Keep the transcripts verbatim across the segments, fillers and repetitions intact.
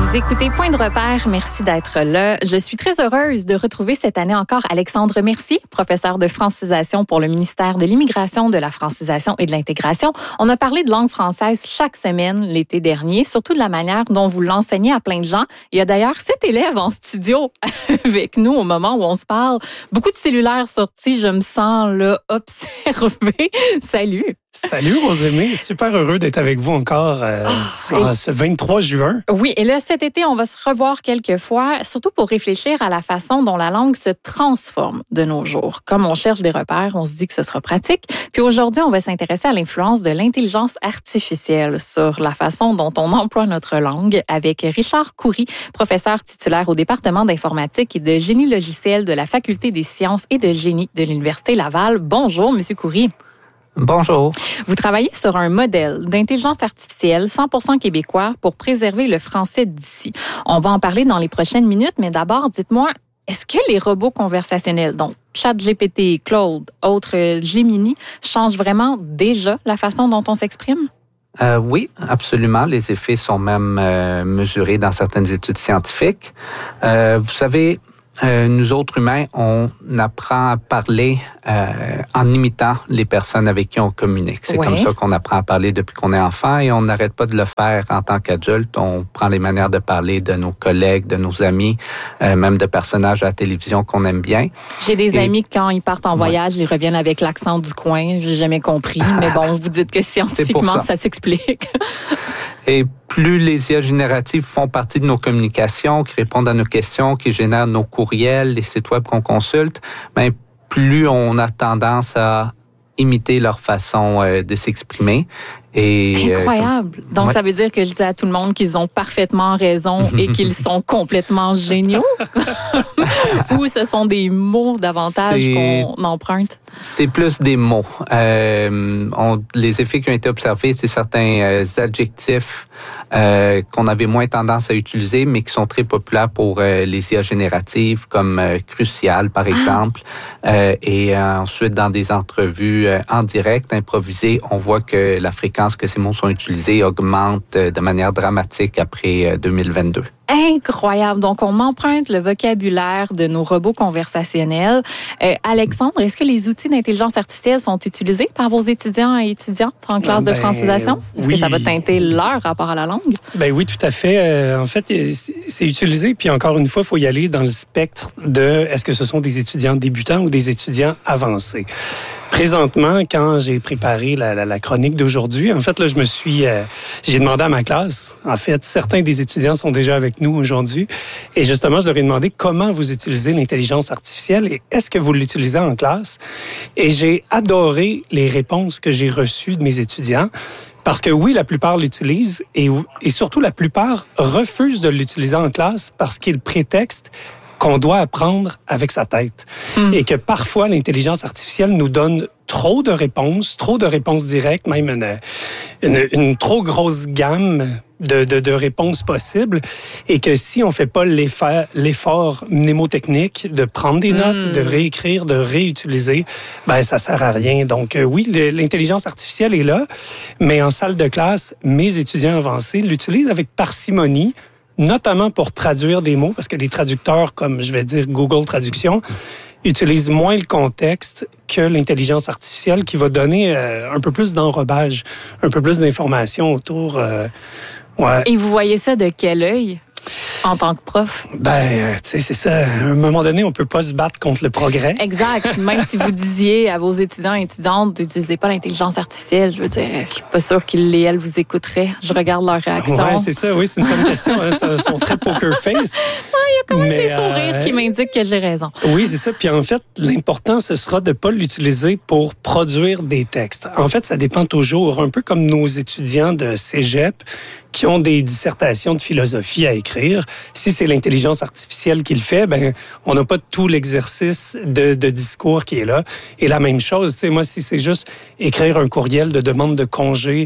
Vous écoutez Point de repère, merci d'être là. Je suis très heureuse de retrouver cette année encore Alexandre Mercier, professeur de francisation pour le ministère de l'Immigration, de la francisation et de l'intégration. On a parlé de langue française chaque semaine l'été dernier, surtout de la manière dont vous l'enseignez à plein de gens. Il y a d'ailleurs sept élèves en studio avec nous au moment où on se parle. Beaucoup de cellulaires sortis, je me sens là observée. Salut! Salut Rosémie, super heureux d'être avec vous encore euh, oh, en ce vingt-trois juin. Oui, et là cet été, on va se revoir quelques fois, surtout pour réfléchir à la façon dont la langue se transforme de nos jours. Comme on cherche des repères, on se dit que ce sera pratique. Puis aujourd'hui, on va s'intéresser à l'influence de l'intelligence artificielle sur la façon dont on emploie notre langue avec Richard Coury, professeur titulaire au département d'informatique et de génie logiciel de la Faculté des sciences et de génie de l'Université Laval. Bonjour, Monsieur Coury. Bonjour. Vous travaillez sur un modèle d'intelligence artificielle cent pour cent québécois pour préserver le français d'ici. On va en parler dans les prochaines minutes, mais d'abord, dites-moi, est-ce que les robots conversationnels, donc ChatGPT, Claude, autres Gemini, changent vraiment déjà la façon dont on s'exprime? Euh, oui, absolument. Les effets sont même euh, mesurés dans certaines études scientifiques. Euh, vous savez, Euh, nous autres humains, on apprend à parler euh, en imitant les personnes avec qui on communique. C'est ouais. comme ça qu'on apprend à parler depuis qu'on est enfant et on n'arrête pas de le faire en tant qu'adulte. On prend les manières de parler de nos collègues, de nos amis, euh, même de personnages à la télévision qu'on aime bien. J'ai des et, amis quand ils partent en voyage, ouais. ils reviennent avec l'accent du coin. J'ai jamais compris, mais bon, vous dites que scientifiquement, ça. ça s'explique. Et plus les I A génératives font partie de nos communications, qui répondent à nos questions, qui génèrent nos courriels, les sites web qu'on consulte, bien, plus on a tendance à imiter leur façon euh, de s'exprimer. Et, Incroyable. Euh, comme, Donc, ouais. ça veut dire que je dis à tout le monde qu'ils ont parfaitement raison et qu'ils sont complètement géniaux? Ou ce sont des mots davantage c'est, qu'on emprunte? C'est plus des mots. Euh, on, les effets qui ont été observés, c'est certains euh, adjectifs euh, qu'on avait moins tendance à utiliser, mais qui sont très populaires pour euh, les I A génératives, comme euh, crucial, par exemple. Ah. Euh, et euh, ensuite, dans des entrevues euh, en direct, improvisées, on voit que la fréquence que ces mots sont utilisés augmente de manière dramatique après deux mille vingt-deux. Incroyable. Donc, on emprunte le vocabulaire de nos robots conversationnels. Euh, Alexandre, est-ce que les outils d'intelligence artificielle sont utilisés par vos étudiants et étudiantes en classe ben, de francisation? Est-ce oui. que ça va teinter leur rapport à la langue? Ben oui, tout à fait. Euh, en fait, c'est utilisé. Puis encore une fois, il faut y aller dans le spectre de est-ce que ce sont des étudiants débutants ou des étudiants avancés. Présentement, quand j'ai préparé la, la, la chronique d'aujourd'hui, en fait, là, je me suis, euh, j'ai demandé à ma classe. En fait, certains des étudiants sont déjà avec nous aujourd'hui, et justement, je leur ai demandé comment vous utilisez l'intelligence artificielle et est-ce que vous l'utilisez en classe. Et j'ai adoré les réponses que j'ai reçues de mes étudiants. Parce que oui, la plupart l'utilisent et, et surtout la plupart refusent de l'utiliser en classe parce qu'ils prétextent qu'on doit apprendre avec sa tête. Mmh. Et que parfois, l'intelligence artificielle nous donne trop de réponses, trop de réponses directes, même une, une, une trop grosse gamme de, de, de réponses possibles. Et que si on ne fait pas l'effort, l'effort mnémotechnique de prendre des notes, mmh. de réécrire, de réutiliser, ben ça sert à rien. Donc euh, oui, le, l'intelligence artificielle est là, mais en salle de classe, mes étudiants avancés l'utilisent avec parcimonie, notamment pour traduire des mots, parce que les traducteurs, comme je vais dire Google Traduction, utilisent moins le contexte que l'intelligence artificielle qui va donner euh, un peu plus d'enrobage, un peu plus d'informations autour. Euh, ouais. Et vous voyez ça de quel œil? En tant que prof? Ben, tu sais, c'est ça. À un moment donné, on peut pas se battre contre le progrès. Exact. Même si vous disiez à vos étudiants et étudiantes d'utiliser pas l'intelligence artificielle, je veux dire, je suis pas sûre qu'ils et elles vous écouteraient. Je regarde leur réaction. Oui, c'est ça. Oui, c'est une bonne question. Hein. Ils sont très poker face. Il y a quand même Mais, des sourires euh... qui m'indiquent que j'ai raison. Oui, c'est ça. Puis en fait, l'important, ce sera de pas l'utiliser pour produire des textes. En fait, ça dépend toujours. Un peu comme nos étudiants de cégep qui ont des dissertations de philosophie à écrire. Si c'est l'intelligence artificielle qui le fait, ben on n'a pas tout l'exercice de, de discours qui est là. Et la même chose, tu sais, moi, si c'est juste écrire un courriel de demande de congé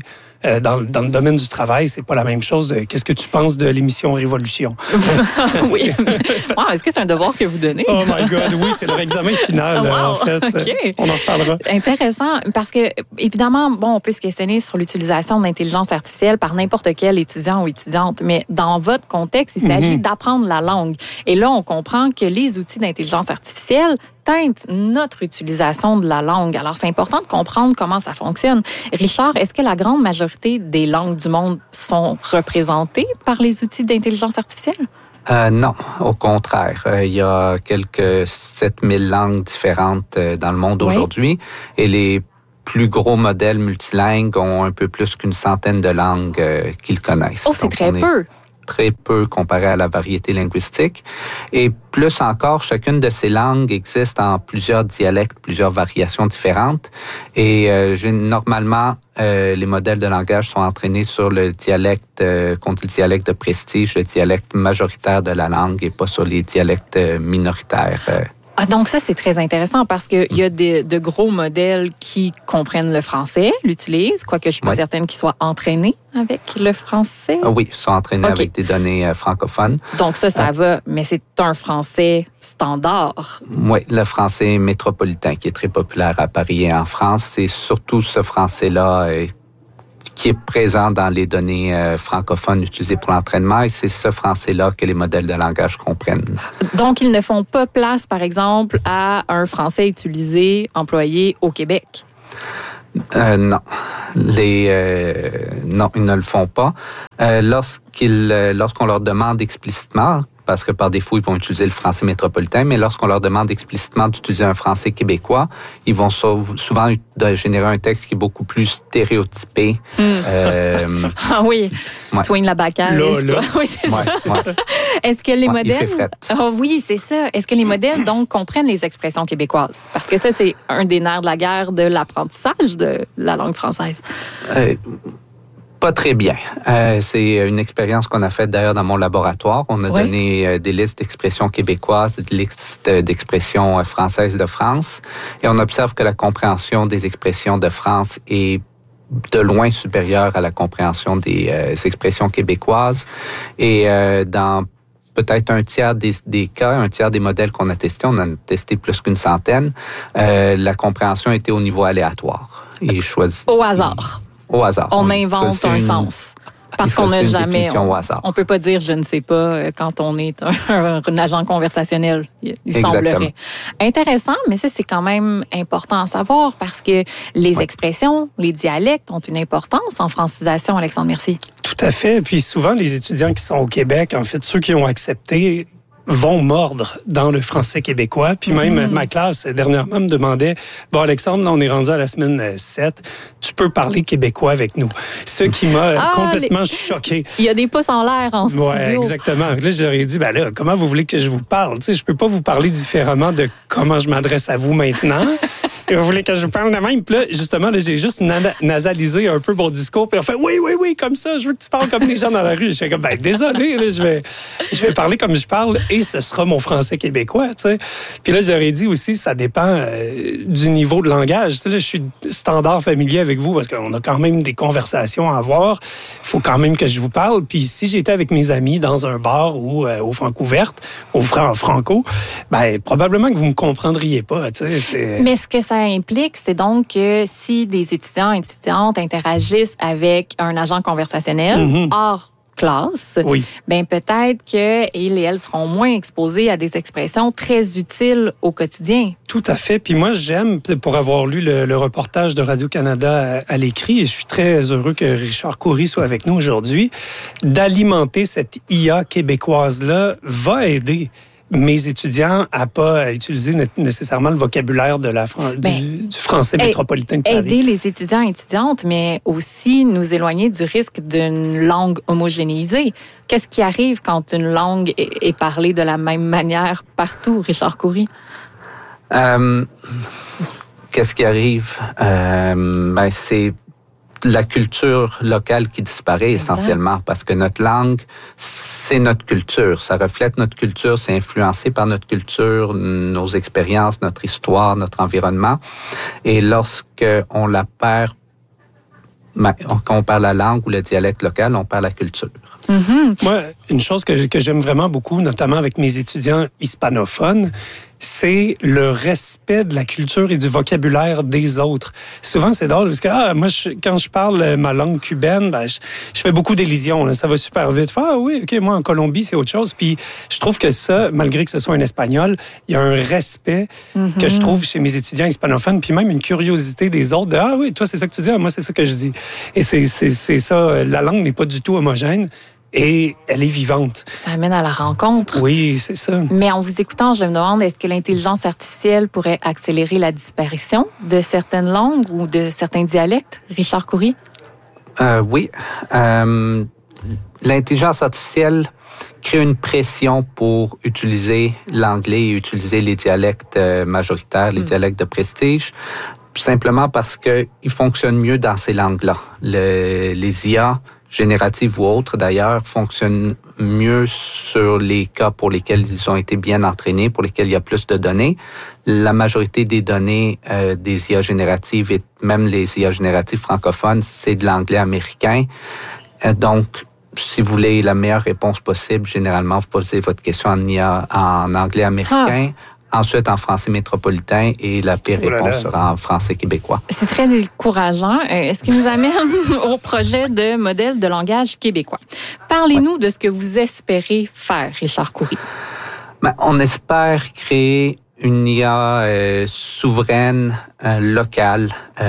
euh, dans, dans le domaine du travail, c'est pas la même chose. Qu'est-ce que tu penses de l'émission Révolution? Oui. Wow, est-ce que c'est un devoir que vous donnez? Oh my God, oui, c'est leur examen final, wow, en fait. Okay. On en reparlera. Intéressant, parce que, évidemment, bon, on peut se questionner sur l'utilisation de l'intelligence artificielle par n'importe quel étudiant ou étudiante, mais dans votre contexte, il s'agit mm-hmm. d'apprendre la langue. Et là, on comprend que les outils d'intelligence artificielle teintent notre utilisation de la langue. Alors, c'est important de comprendre comment ça fonctionne. Richard, est-ce que la grande majorité des langues du monde sont représentées par les outils d'intelligence artificielle? Euh, non, au contraire. Euh, il y a quelques sept mille langues différentes euh, dans le monde oui. aujourd'hui et les plus gros modèles multilingues ont un peu plus qu'une centaine de langues euh, qu'ils connaissent. Oh, c'est Donc, très peu! Très peu comparé à la variété linguistique. Et plus encore, chacune de ces langues existe en plusieurs dialectes, plusieurs variations différentes. Et euh, j'ai, normalement, euh, les modèles de langage sont entraînés sur le dialecte, euh, contre le dialecte de prestige, le dialecte majoritaire de la langue et pas sur les dialectes minoritaires. Euh. Ah, donc ça, c'est très intéressant parce qu'il y a des, de gros modèles qui comprennent le français, l'utilisent, quoique je ne suis pas oui. certaine qu'ils soient entraînés avec le français. Ah oui, ils sont entraînés okay. avec des données euh, francophones. Donc ça, ça euh, va, mais c'est un français standard. Oui, le français métropolitain qui est très populaire à Paris et en France. C'est surtout ce français-là euh, qui est présent dans les données euh, francophones utilisées pour l'entraînement et c'est ce français-là que les modèles de langage comprennent. Donc, ils ne font pas place, par exemple, à un français utilisé, employé au Québec? Euh, non. Les, euh, non, ils ne le font pas. Euh, lorsqu'ils, euh, lorsqu'on leur demande explicitement, parce que par défaut, ils vont utiliser le français métropolitain, mais lorsqu'on leur demande explicitement d'utiliser un français québécois, ils vont souvent générer un texte qui est beaucoup plus stéréotypé. Mm. Euh, ah oui, ouais. Soigne la bacaise. Là, là. Oui, c'est ouais, ça. C'est ça. Est-ce que les ouais, modèles... Il fait fret. Oh, oui, c'est ça. Est-ce que les modèles, donc, comprennent les expressions québécoises? Parce que ça, c'est un des nerfs de la guerre de l'apprentissage de la langue française. Euh, Pas très bien. Euh, c'est une expérience qu'on a faite d'ailleurs dans mon laboratoire. On a oui. donné euh, des listes d'expressions québécoises, des listes d'expressions euh, françaises de France, et on observe que la compréhension des expressions de France est de loin supérieure à la compréhension des euh, expressions québécoises. Et euh, dans peut-être un tiers des, des cas, un tiers des modèles qu'on a testés, on en a testé plus qu'une centaine, euh, la compréhension était au niveau aléatoire. Et choisi, au hasard. Au hasard. On oui. invente Ça, un une, sens. Parce qu'on n'a jamais... On ne peut pas dire « je ne sais pas » quand on est un, un agent conversationnel, il Exactement. semblerait. Intéressant, mais ça, c'est quand même important à savoir parce que les oui. expressions, les dialectes ont une importance en francisation, Alexandre Mercier. Tout à fait. Puis souvent, les étudiants qui sont au Québec, en fait, ceux qui ont accepté vont mordre dans le français québécois. Puis même mmh. ma classe, dernièrement, me demandait, bon, Alexandre, là, on est rendu à la semaine sept, tu peux parler québécois avec nous. Ce qui m'a ah, complètement les... choqué. Il y a des pouces en l'air en studio. Oui, exactement. Là, je leur ai dit, ben là, comment vous voulez que je vous parle? Tu sais, je peux pas vous parler différemment de comment je m'adresse à vous maintenant. Et vous voulez que je vous parle de même? Puis là, justement, là, j'ai juste na- nasalisé un peu mon discours. Puis on fait, oui, oui, oui, comme ça, je veux que tu parles comme les gens dans la rue. Je fais comme, ben désolé, là, je vais, je vais parler comme je parle et ce sera mon français québécois, tu sais. Puis là, j'aurais dit aussi, ça dépend euh, du niveau de langage. Tu sais, là, je suis standard familier avec vous parce qu'on a quand même des conversations à avoir. Il faut quand même que je vous parle. Puis si j'étais avec mes amis dans un bar ou euh, au Francouverte, au Fran- Franco, ben probablement que vous me comprendriez pas, tu sais. C'est... Mais ce que ça implique, c'est donc que si des étudiants et étudiantes interagissent avec un agent conversationnel mm-hmm. hors classe, oui. ben peut-être qu'ils et elles seront moins exposés à des expressions très utiles au quotidien. Tout à fait. Puis moi, j'aime, pour avoir lu le, le reportage de Radio-Canada à, à l'écrit, et je suis très heureux que Richard Coury soit avec nous aujourd'hui, d'alimenter cette I A québécoise-là va aider mes étudiants à pas utiliser nécessairement le vocabulaire de la Fran- ben, du, du français métropolitain de Paris. Aider les étudiants et étudiantes, mais aussi nous éloigner du risque d'une langue homogénéisée. Qu'est-ce qui arrive quand une langue est, est parlée de la même manière partout, Richard Coury? Euh, qu'est-ce qui arrive? Euh, ben, c'est la culture locale qui disparaît exact. Essentiellement parce que notre langue, c'est notre culture. Ça reflète notre culture, c'est influencé par notre culture, nos expériences, notre histoire, notre environnement. Et lorsque on la perd quand on parle la langue ou le dialecte local, on parle la culture. Mm-hmm. Moi, une chose que, que j'aime vraiment beaucoup, notamment avec mes étudiants hispanophones, c'est le respect de la culture et du vocabulaire des autres. Souvent, c'est drôle parce que ah, moi, je, quand je parle ma langue cubaine, ben, je, je fais beaucoup d'élision. Là, ça va super vite. Ah oui, OK, moi, en Colombie, c'est autre chose. Puis je trouve que ça, malgré que ce soit un espagnol, il y a un respect mm-hmm. que je trouve chez mes étudiants hispanophones, puis même une curiosité des autres de ah oui, toi, c'est ça que tu dis, ah, moi, c'est ça que je dis. Et c'est, c'est, c'est ça, la langue n'est pas du tout homogène. Et elle est vivante. Ça amène à la rencontre. Oui, c'est ça. Mais en vous écoutant, je me demande, est-ce que l'intelligence artificielle pourrait accélérer la disparition de certaines langues ou de certains dialectes? Richard Coury? Euh, oui. Euh, l'intelligence artificielle crée une pression pour utiliser l'anglais et utiliser les dialectes majoritaires, les mmh. dialectes de prestige, simplement parce qu'ils fonctionnent mieux dans ces langues-là. Le, les I A génératives ou autres, d'ailleurs, fonctionnent mieux sur les cas pour lesquels ils ont été bien entraînés, pour lesquels il y a plus de données. La majorité des données euh, des I A génératives et même les I A génératives francophones, c'est de l'anglais américain. Euh, donc, si vous voulez la meilleure réponse possible, généralement, vous posez votre question en I A en anglais américain. Ah. Ensuite, en français métropolitain et la pire oh réponse là là. sera en français québécois. C'est très décourageant. Ce qui nous amène au projet de modèle de langage québécois. Parlez-nous ouais. de ce que vous espérez faire, Richard Coury. Ben, on espère créer une I A euh, souveraine, euh, locale,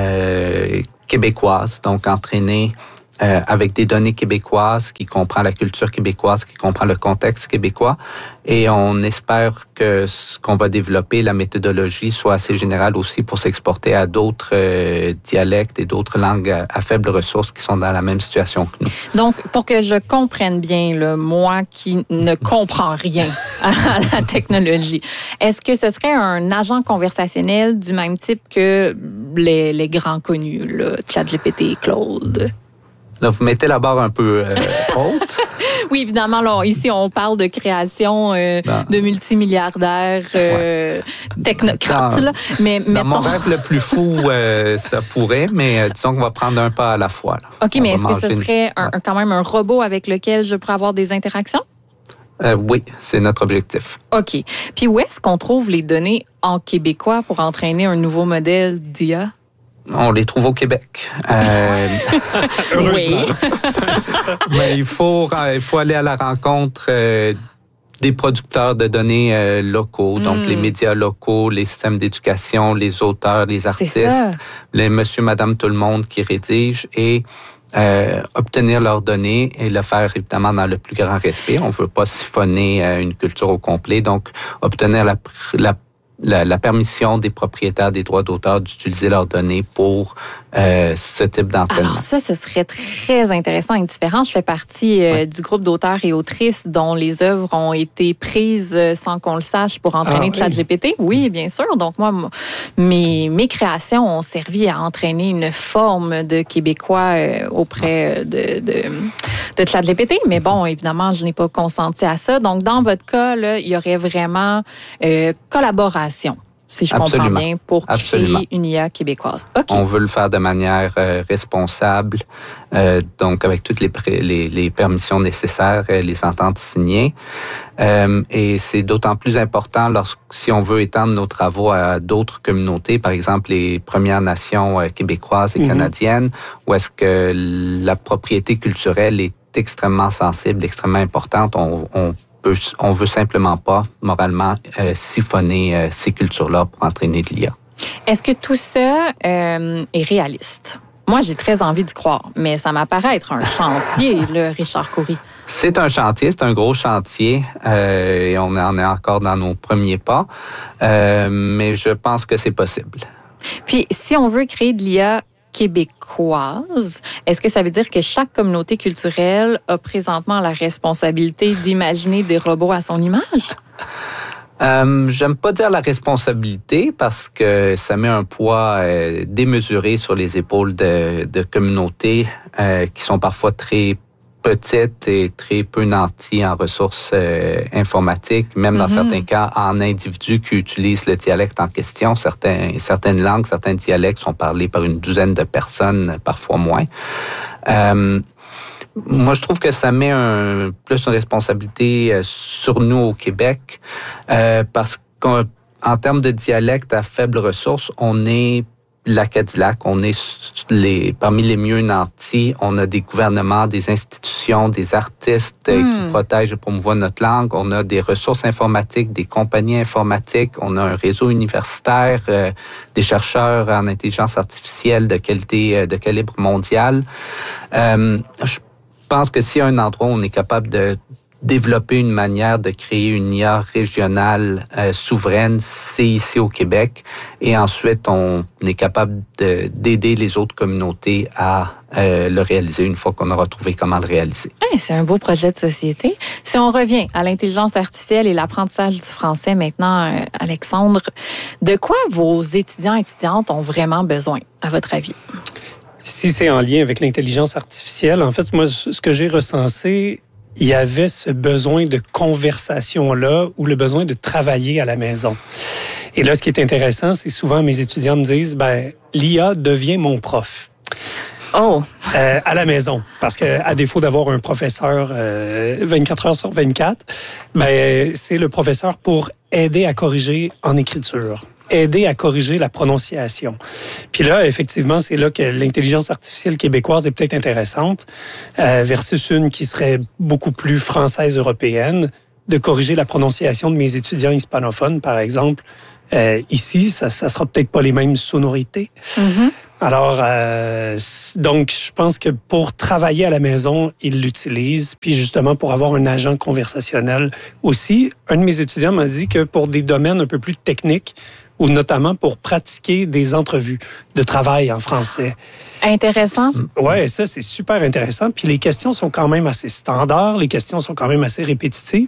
euh, québécoise, donc entraînée Euh, avec des données québécoises, qui comprend la culture québécoise, qui comprend le contexte québécois. Et on espère que ce qu'on va développer, la méthodologie, soit assez générale aussi pour s'exporter à d'autres euh, dialectes et d'autres langues à, à faibles ressources qui sont dans la même situation que nous. Donc, pour que je comprenne bien, là, moi qui ne comprends rien à la technologie, est-ce que ce serait un agent conversationnel du même type que les, les grands connus, là, ChatGPT, Claude? Là, vous mettez la barre un peu euh, haute. Oui, évidemment. Là, ici, on parle de création euh, de multimilliardaires euh, ouais. technocrates. Dans, là. Mais, dans mettons... mon rêve le plus fou, euh, ça pourrait, mais euh, disons qu'on va prendre un pas à la fois. Là. OK, on mais est-ce que ce serait un, ouais. quand même un robot avec lequel je pourrais avoir des interactions? Euh, oui, c'est notre objectif. OK. Puis où est-ce qu'on trouve les données en québécois pour entraîner un nouveau modèle d'I A? On les trouve au Québec. Euh... Heureusement. Oui. C'est ça. Mais il faut, il faut aller à la rencontre euh, des producteurs de données euh, locaux, mm. donc les médias locaux, les systèmes d'éducation, les auteurs, les artistes, les monsieur, madame, tout le monde qui rédigent et euh, obtenir leurs données et le faire évidemment dans le plus grand respect. On ne veut pas siphonner euh, une culture au complet, donc obtenir la, la La, la permission des propriétaires des droits d'auteur d'utiliser leurs données pour euh, ce type d'entraînement. Alors ça, ce serait très intéressant et différent. Je fais partie euh, oui. du groupe d'auteurs et autrices dont les œuvres ont été prises sans qu'on le sache pour entraîner ah, ChatGPT. Oui. oui, bien sûr. Donc moi, mes, mes créations ont servi à entraîner une forme de Québécois euh, auprès de, de, de ChatGPT. Mais bon, évidemment, je n'ai pas consenti à ça. Donc dans votre cas, là, il y aurait vraiment euh, collaboration. Si je Absolument. comprends bien, pour créer Absolument. une I A québécoise. Okay. On veut le faire de manière euh, responsable, euh, donc avec toutes les, pré- les, les permissions nécessaires, euh, les ententes signées. Euh, et c'est d'autant plus important lorsque, si on veut étendre nos travaux à d'autres communautés, par exemple les Premières Nations euh, québécoises et mm-hmm. canadiennes, où est-ce que la propriété culturelle est extrêmement sensible, extrêmement importante. On, on On veut simplement pas, moralement, euh, siphonner euh, ces cultures-là pour entraîner de l'I A. Est-ce que tout ça euh, est réaliste? Moi, j'ai très envie d'y croire, mais ça m'apparaît être un chantier, le Richard Coury. C'est un chantier, c'est un gros chantier, euh, et on en est encore dans nos premiers pas, euh, mais je pense que c'est possible. Puis, si on veut créer de l'I A québécoise, est-ce que ça veut dire que chaque communauté culturelle a présentement la responsabilité d'imaginer des robots à son image? Euh, j'aime pas dire la responsabilité parce que ça met un poids euh, démesuré sur les épaules de, de communautés euh, qui sont parfois très petite et très peu nantie en ressources euh, informatiques, même dans mm-hmm. certains cas en individus qui utilisent le dialecte en question. Certains, certaines langues, certains dialectes sont parlés par une douzaine de personnes, parfois moins. Euh, moi, je trouve que ça met un, plus une responsabilité sur nous au Québec euh, parce qu'en termes de dialecte à faible ressource, on est l'Acadillac, on est les, parmi les mieux nantis. On a des gouvernements, des institutions, des artistes mm. qui protègent et promouvoient notre langue. On a des ressources informatiques, des compagnies informatiques. On a un réseau universitaire, euh, des chercheurs en intelligence artificielle de qualité, de calibre mondial. Euh, je pense que s'il y a un endroit où on est capable de développer une manière de créer une I A régionale euh, souveraine, c'est ici au Québec. Et ensuite, on est capable de, d'aider les autres communautés à euh, le réaliser une fois qu'on aura trouvé comment le réaliser. Hey, c'est un beau projet de société. Si on revient à l'intelligence artificielle et l'apprentissage du français maintenant, euh, Alexandre, de quoi vos étudiants et étudiantes ont vraiment besoin, à votre avis? Si c'est en lien avec l'intelligence artificielle, en fait, moi, ce que j'ai recensé, il y avait ce besoin de conversation-là ou le besoin de travailler à la maison. Et là, ce qui est intéressant, c'est souvent mes étudiants me disent, ben, l'I A devient mon prof. Oh! Euh, à la maison. Parce que, à défaut d'avoir un professeur euh, vingt-quatre heures sur vingt-quatre, ben, c'est le professeur pour aider à corriger en écriture, aider à corriger la prononciation. Puis là, effectivement, c'est là que l'intelligence artificielle québécoise est peut-être intéressante, euh, versus une qui serait beaucoup plus française-européenne, de corriger la prononciation de mes étudiants hispanophones, par exemple. Euh, ici, ça ça sera peut-être pas les mêmes sonorités. Mm-hmm. Alors, euh, donc, je pense que pour travailler à la maison, ils l'utilisent. Puis justement, pour avoir un agent conversationnel aussi, un de mes étudiants m'a dit que pour des domaines un peu plus techniques, ou notamment pour pratiquer des entrevues de travail en français. Intéressant. Oui, ça, c'est super intéressant. Puis les questions sont quand même assez standards, les questions sont quand même assez répétitives.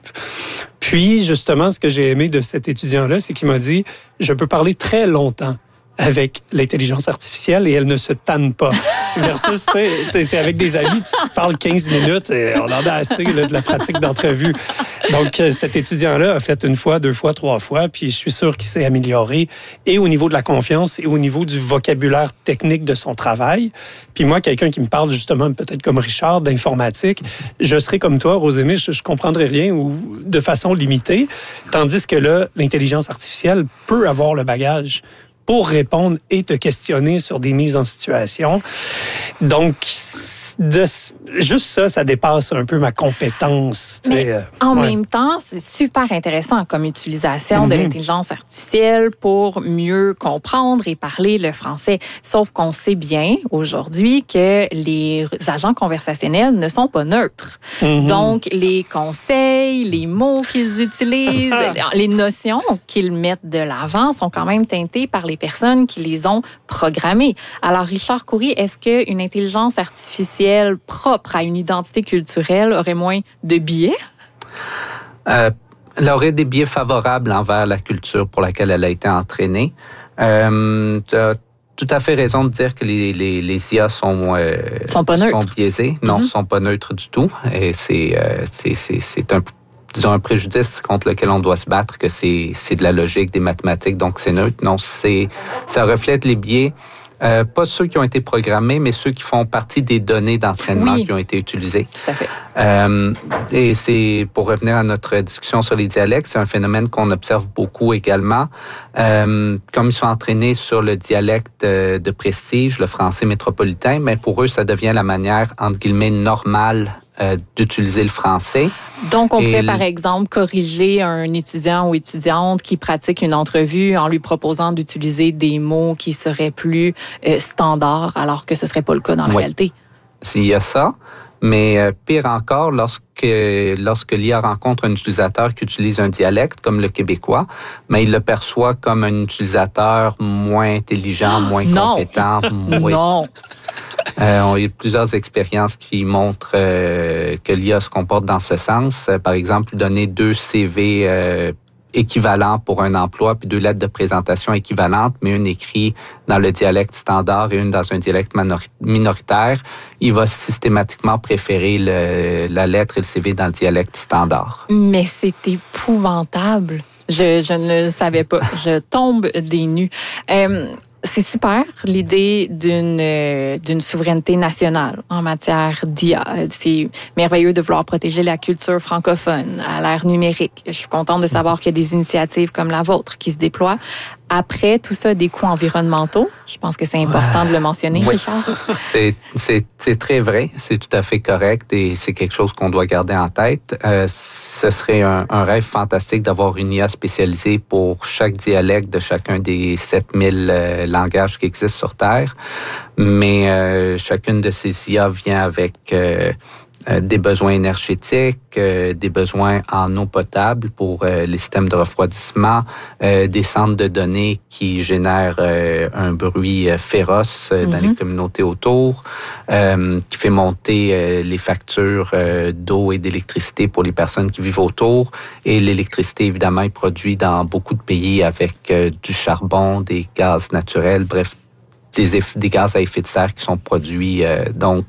Puis, justement, ce que j'ai aimé de cet étudiant-là, c'est qu'il m'a dit, je peux parler très longtemps avec l'intelligence artificielle et elle ne se tanne pas. Versus, tu sais, t'es avec des amis, tu parles quinze minutes et on en a assez là, de la pratique d'entrevue. Donc, cet étudiant-là a fait une fois, deux fois, trois fois, puis je suis sûr qu'il s'est amélioré et au niveau de la confiance et au niveau du vocabulaire technique de son travail. Puis moi, quelqu'un qui me parle justement, peut-être comme Richard, d'informatique, je serais comme toi, Rosémie, je, je comprendrais rien ou de façon limitée. Tandis que là, l'intelligence artificielle peut avoir le bagage pour répondre et te questionner sur des mises en situation. Donc, de, juste ça, ça dépasse un peu ma compétence. Mais euh, en ouais. même temps, c'est super intéressant comme utilisation mm-hmm. de l'intelligence artificielle pour mieux comprendre et parler le français. Sauf qu'on sait bien aujourd'hui que les agents conversationnels ne sont pas neutres. Mm-hmm. Donc, les conseils, les mots qu'ils utilisent, les notions qu'ils mettent de l'avant sont quand même teintés par les personnes qui les ont programmées. Alors, Richard Coury, est-ce qu'une intelligence artificielle propre à une identité culturelle aurait moins de biais? Euh, elle aurait des biais favorables envers la culture pour laquelle elle a été entraînée. Euh, tu as tout à fait raison de dire que les, les, les I A sont, euh, sont, pas neutres. sont biaisés. Non, mm-hmm. sont pas neutres du tout. Et c'est, euh, c'est, c'est, c'est un disons, un préjudice contre lequel on doit se battre, que c'est, c'est de la logique, des mathématiques, donc c'est neutre. Non, c'est, ça reflète les biais. Euh, pas ceux qui ont été programmés, mais ceux qui font partie des données d'entraînement oui, qui ont été utilisées. Tout à fait. Euh, et c'est, pour revenir à notre discussion sur les dialectes, c'est un phénomène qu'on observe beaucoup également. Euh, comme ils sont entraînés sur le dialecte de, de prestige, le français métropolitain, mais pour eux, ça devient la manière, entre guillemets, normale Euh, d'utiliser le français. Donc, on pourrait, le... par exemple, corriger un étudiant ou étudiante qui pratique une entrevue en lui proposant d'utiliser des mots qui seraient plus euh, standards, alors que ce ne serait pas le cas dans la oui. réalité. Il y a ça, mais euh, pire encore, lorsque, lorsque l'I A rencontre un utilisateur qui utilise un dialecte, comme le québécois, mais il le perçoit comme un utilisateur moins intelligent, moins non. compétent. Oui. Non! Euh, on a eu plusieurs expériences qui montrent euh, que l'I A se comporte dans ce sens. Euh, par exemple, donner deux C V euh, équivalents pour un emploi, puis deux lettres de présentation équivalentes, mais une écrite dans le dialecte standard et une dans un dialecte minoritaire, il va systématiquement préférer le, la lettre et le C V dans le dialecte standard. Mais c'est épouvantable. Je, je ne le savais pas. Je tombe des nues. Euh, C'est super, l'idée d'une euh, d'une souveraineté nationale en matière d'I A. C'est merveilleux de vouloir protéger la culture francophone à l'ère numérique. Je suis contente de savoir qu'il y a des initiatives comme la vôtre qui se déploient. Après, tout ça a des coûts environnementaux. Je pense que c'est important de le mentionner, oui. Richard. C'est, c'est, c'est très vrai. C'est tout à fait correct et c'est quelque chose qu'on doit garder en tête. Euh, ce serait un, un rêve fantastique d'avoir une I A spécialisée pour chaque dialecte de chacun des sept mille euh, langages qui existent sur Terre. Mais euh, chacune de ces I A vient avec... Euh, Euh, des besoins énergétiques, euh, des besoins en eau potable pour euh, les systèmes de refroidissement, euh, des centres de données qui génèrent euh, un bruit euh, féroce euh, mm-hmm. dans les communautés autour, euh, qui fait monter euh, les factures euh, d'eau et d'électricité pour les personnes qui vivent autour. Et l'électricité, évidemment, est produite dans beaucoup de pays avec euh, du charbon, des gaz naturels, bref, des, eff- des gaz à effet de serre qui sont produits. Euh, donc,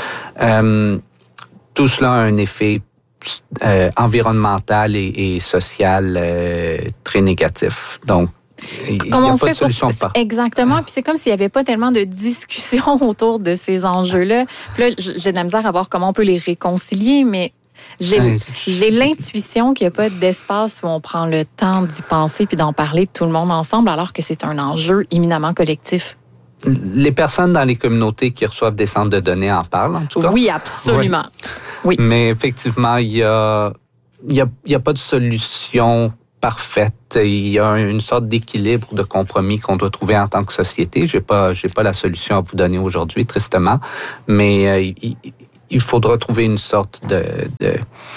euh, tout cela a un effet euh, environnemental et, et social euh, très négatif. Donc, il n'y a pas de solution pour... par... Exactement. Puis c'est comme s'il n'y avait pas tellement de discussion autour de ces enjeux-là. Puis là, j'ai de la misère à voir comment on peut les réconcilier, mais j'ai, ouais, j'ai l'intuition qu'il n'y a pas d'espace où on prend le temps d'y penser puis d'en parler tout le monde ensemble, alors que c'est un enjeu éminemment collectif. Les personnes dans les communautés qui reçoivent des centres de données en parlent, en tout cas. Oui, absolument. Oui. Oui. Mais effectivement, il y a, il y a, il y a pas de solution parfaite. Il y a une sorte d'équilibre, de compromis qu'on doit trouver en tant que société. J'ai pas, j'ai pas la solution à vous donner aujourd'hui, tristement. Mais euh, il, il faudra trouver une sorte de... de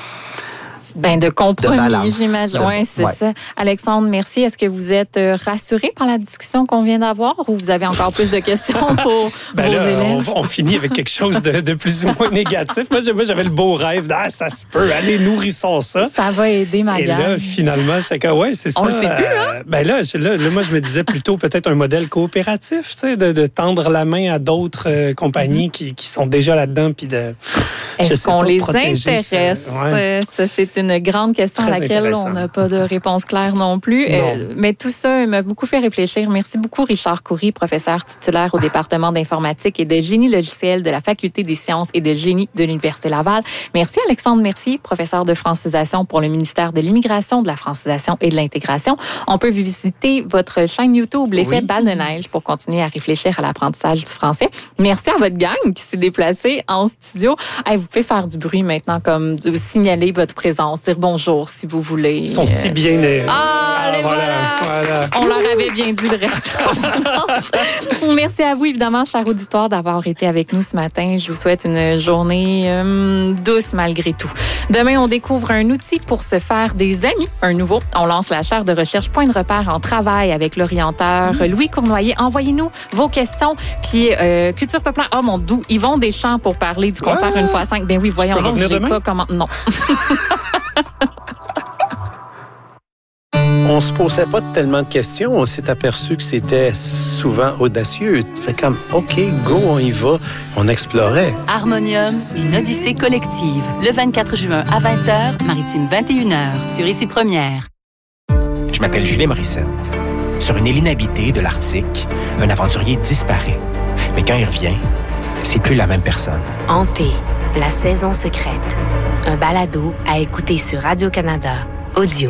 Ben de compromis, de j'imagine. De, oui, c'est ouais. ça. Alexandre, merci. Est-ce que vous êtes rassuré par la discussion qu'on vient d'avoir ou vous avez encore plus de questions pour ben vos là, élèves? On, on finit avec quelque chose de, de plus ou moins négatif. Moi, j'avais le beau rêve. Ah, ça se peut. Allez, nourrissons ça. Ça va aider ma Et gang. là, finalement, c'est que, ouais, c'est ça. On le sait plus, hein? Ben là, là, là, moi, je me disais plutôt peut-être un modèle coopératif, tu sais, de, de tendre la main à d'autres euh, compagnies mm-hmm. qui, qui sont déjà là-dedans, puis de. Est-ce qu'on pas, les intéresse? Ouais. Ça, c'est une grande question à laquelle on n'a pas de réponse claire non plus. Non. Euh, mais tout ça m'a beaucoup fait réfléchir. Merci beaucoup, Richard Coury, professeur titulaire au département d'informatique et de génie logiciel de la Faculté des sciences et de génie de l'Université Laval. Merci, Alexandre Mercier, professeur de francisation pour le ministère de l'Immigration, de la francisation et de l'intégration. On peut visiter votre chaîne YouTube, l'effet oui. balle de neige, pour continuer à réfléchir à l'apprentissage du français. Merci à votre gang qui s'est déplacée en studio. Hey, vous pouvez faire du bruit maintenant, comme de signaler votre présence, dire bonjour si vous voulez. Ils sont euh... si bien... Ah, ah les voilà. Voilà. voilà! On leur avait bien dit de rester en silence. Merci à vous, évidemment, cher auditoire, d'avoir été avec nous ce matin. Je vous souhaite une journée euh, douce malgré tout. Demain, on découvre un outil pour se faire des amis, un nouveau. On lance la chaire de recherche Point de repère en travail avec l'orienteur mmh. Louis Cournoyer. Envoyez-nous vos questions. Puis, euh, Culture Peuplante, oh mon doux, Yvon Deschamps pour parler du concert ouais. une fois cinq. Ben oui, voyons donc, je sais pas comment... Non. On se posait pas tellement de questions. On s'est aperçu que c'était souvent audacieux. C'est comme, OK, go, on y va. On explorait. Harmonium, une odyssée collective. Le vingt-quatre juin à vingt heures, Maritime vingt et une heures, sur Ici Première. Je m'appelle Julien Morissette. Sur une île inhabitée de l'Arctique, un aventurier disparaît. Mais quand il revient, c'est plus la même personne. Hanté, la saison secrète. Un balado à écouter sur Radio-Canada. Audio.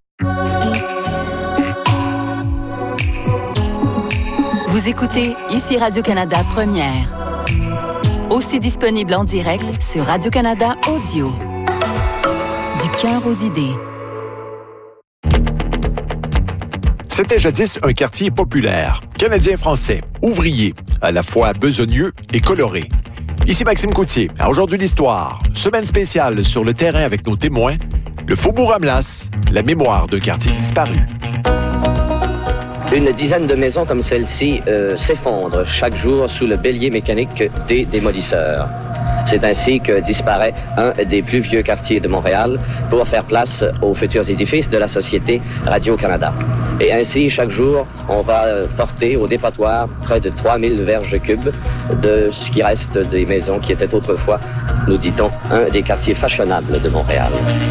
Vous écoutez Ici Radio-Canada Première. Aussi disponible en direct sur Radio-Canada Audio. Du cœur aux idées. C'était jadis un quartier populaire, canadien-français, ouvrier, à la fois besogneux et coloré. Ici Maxime Coutier. À Aujourd'hui l'Histoire, semaine spéciale sur le terrain avec nos témoins, le Faubourg Amelas, la mémoire d'un quartier disparu. Une dizaine de maisons comme celle-ci euh, s'effondrent chaque jour sous le bélier mécanique des démolisseurs. C'est ainsi que disparaît un des plus vieux quartiers de Montréal pour faire place aux futurs édifices de la Société Radio-Canada. Et ainsi, chaque jour, on va porter au dépotoir près de trois mille verges cubes de ce qui reste des maisons qui étaient autrefois, nous dit-on, un des quartiers fashionables de Montréal.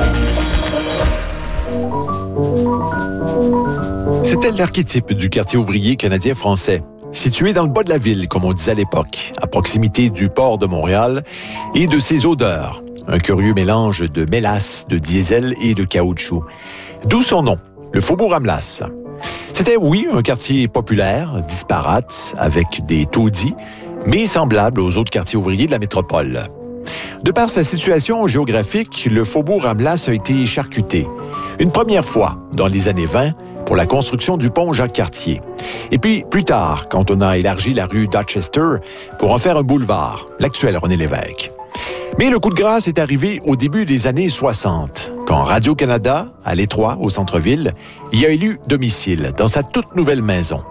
C'était l'archétype du quartier ouvrier canadien-français, situé dans le bas de la ville, comme on disait à l'époque, à proximité du port de Montréal et de ses odeurs. Un curieux mélange de mélasse, de diesel et de caoutchouc. D'où son nom, le Faubourg Ramlas. C'était, oui, un quartier populaire, disparate, avec des taudis, mais semblable aux autres quartiers ouvriers de la métropole. De par sa situation géographique, le Faubourg Ramlas a été charcuté. Une première fois, dans les années vingt, pour la construction du pont Jacques-Cartier. Et puis, plus tard, quand on a élargi la rue Dorchester pour en faire un boulevard, l'actuel René-Lévesque. Mais le coup de grâce est arrivé au début des années soixante, quand Radio-Canada, à l'Étroit, au centre-ville, y a élu domicile dans sa toute nouvelle maison.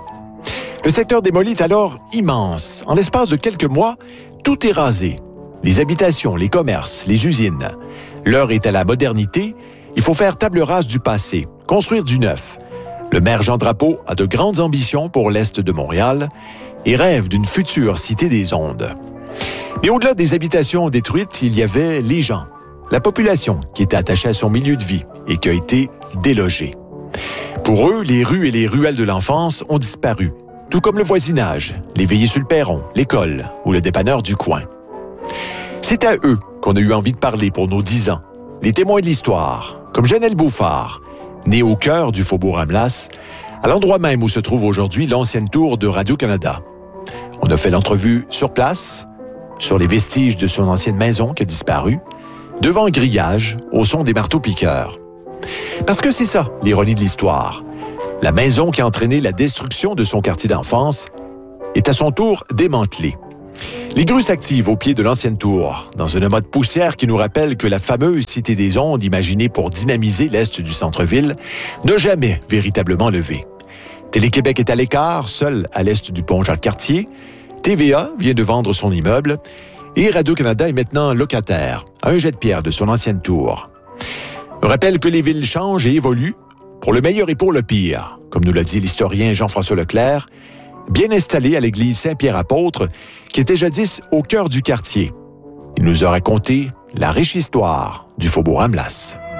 Le secteur démoli est alors immense. En l'espace de quelques mois, tout est rasé. Les habitations, les commerces, les usines. L'heure est à la modernité. Il faut faire table rase du passé, construire du neuf. Le maire Jean Drapeau a de grandes ambitions pour l'Est de Montréal et rêve d'une future cité des ondes. Mais au-delà des habitations détruites, il y avait les gens, la population qui était attachée à son milieu de vie et qui a été délogée. Pour eux, les rues et les ruelles de l'enfance ont disparu, tout comme le voisinage, les veillées sur le perron, l'école ou le dépanneur du coin. C'est à eux qu'on a eu envie de parler pour nos dix ans, les témoins de l'histoire, comme Janelle Beaufard, née au cœur du Faubourg Ramlas, à l'endroit même où se trouve aujourd'hui l'ancienne tour de Radio-Canada. On a fait l'entrevue sur place, sur les vestiges de son ancienne maison qui a disparu, devant un grillage au son des marteaux-piqueurs. Parce que c'est ça, l'ironie de l'histoire. La maison qui a entraîné la destruction de son quartier d'enfance est à son tour démantelée. Les grues s'activent au pied de l'ancienne tour, dans une mode poussière qui nous rappelle que la fameuse Cité des ondes, imaginée pour dynamiser l'est du centre-ville, n'a jamais véritablement levé. Télé-Québec est à l'écart, seul à l'est du pont Jacques-Cartier. T V A vient de vendre son immeuble. Et Radio-Canada est maintenant locataire, à un jet de pierre de son ancienne tour. On rappelle que les villes changent et évoluent, pour le meilleur et pour le pire, comme nous l'a dit l'historien Jean-François Leclerc, bien installé à l'église Saint-Pierre-Apôtre, qui était jadis au cœur du quartier. Il nous a raconté la riche histoire du Faubourg Ramlas.